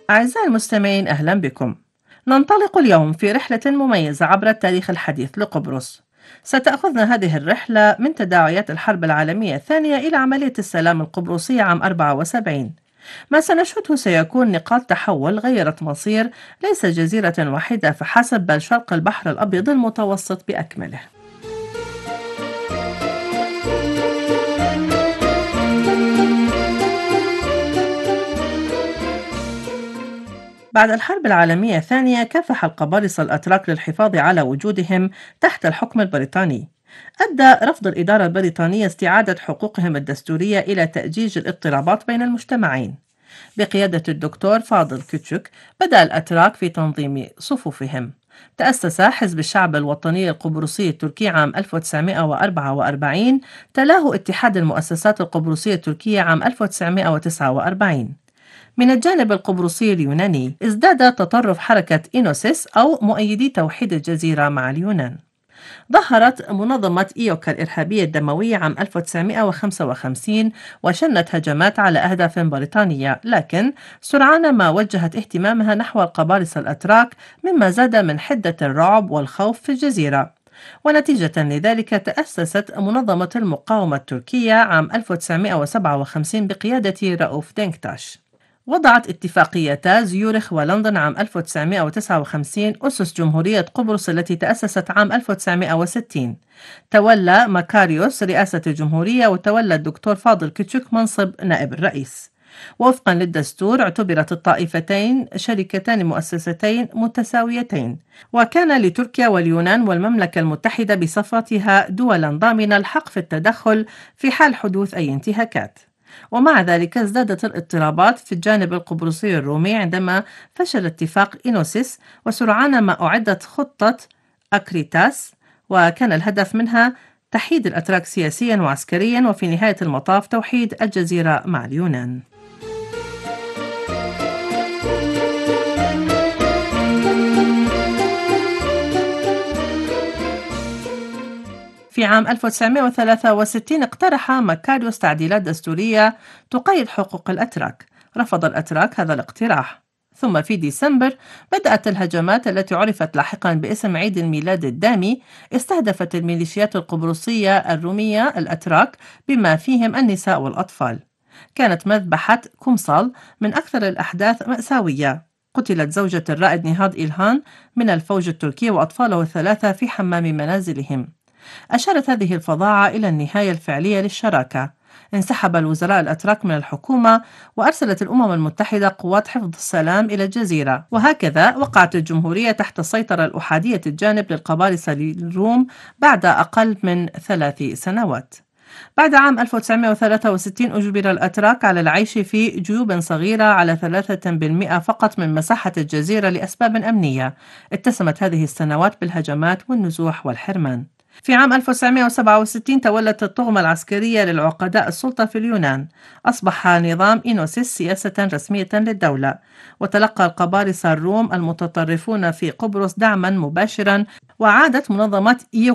أعزائي المستمعين، أهلا بكم. ننطلق اليوم في رحلة مميزة عبر التاريخ الحديث لقبرص. ستأخذنا هذه الرحلة من تداعيات الحرب العالمية الثانية إلى عملية السلام القبرصية عام 74. ما سنشهده سيكون نقاط تحول غيرت مصير ليس جزيرة واحدة فحسب، بل شرق البحر الأبيض المتوسط بأكمله. بعد الحرب العالمية الثانية كافح القبائل الأتراك للحفاظ على وجودهم تحت الحكم البريطاني. أدى رفض الإدارة البريطانية استعادة حقوقهم الدستورية إلى تأجيج الاضطرابات بين المجتمعين. بقيادة الدكتور فاضل كوتشك بدأ الأتراك في تنظيم صفوفهم. تأسس حزب الشعب الوطني القبرصي التركي عام 1944، تلاه اتحاد المؤسسات القبرصية التركية عام 1949. من الجانب القبرصي اليوناني ازداد تطرف حركة إينوسيس أو مؤيدي توحيد الجزيرة مع اليونان. ظهرت منظمة إيوكا الإرهابية الدموية عام 1955 وشنت هجمات على أهداف بريطانية، لكن سرعان ما وجهت اهتمامها نحو القبارصة الأتراك، مما زاد من حدة الرعب والخوف في الجزيرة. ونتيجة لذلك تأسست منظمة المقاومة التركية عام 1957 بقيادة رؤوف دينكتاش. وضعت اتفاقيتا زيورخ ولندن عام 1959 أسس جمهورية قبرص التي تأسست عام 1960. تولى ماكاريوس رئاسة الجمهورية، وتولى الدكتور فاضل كيتشك منصب نائب الرئيس. وفقا للدستور اعتبرت الطائفتين شركتان مؤسستين متساويتين، وكان لتركيا واليونان والمملكة المتحدة بصفتها دولا ضامنة الحق في التدخل في حال حدوث أي انتهاكات. ومع ذلك ازدادت الاضطرابات في الجانب القبرصي الرومي عندما فشل اتفاق إينوسيس، وسرعان ما أعدت خطة أكريتاس، وكان الهدف منها تحييد الأتراك سياسيا وعسكريا، وفي نهاية المطاف توحيد الجزيرة مع اليونان. في عام 1963 اقترح مكاريوس تعديلات دستورية تقيد حقوق الأتراك. رفض الأتراك هذا الاقتراح. ثم في ديسمبر بدأت الهجمات التي عرفت لاحقا باسم عيد الميلاد الدامي. استهدفت الميليشيات القبرصية الرومية الأتراك بما فيهم النساء والأطفال. كانت مذبحة كومصال من أكثر الأحداث مأساوية. قتلت زوجة الرائد نهاد إلهان من الفوج التركي وأطفاله الثلاثة في حمام منازلهم. أشارت هذه الفظاعة إلى النهاية الفعلية للشراكة. انسحب الوزراء الأتراك من الحكومة، وأرسلت الأمم المتحدة قوات حفظ السلام إلى الجزيرة، وهكذا وقعت الجمهورية تحت السيطرة الأحادية الجانب للقبائل الروم بعد أقل من 3 سنوات. بعد عام 1963 أجبر الأتراك على العيش في جيوب صغيرة على 3% فقط من مساحة الجزيرة لأسباب أمنية. اتسمت هذه السنوات بالهجمات والنزوح والحرمان. في عام 1967 تولت الطغمة العسكرية للعقداء السلطة في اليونان. أصبح نظام إينوسيس سياسة رسمية للدولة، وتلقى القبارصة الروم المتطرفون في قبرص دعما مباشرا. وعادت منظمة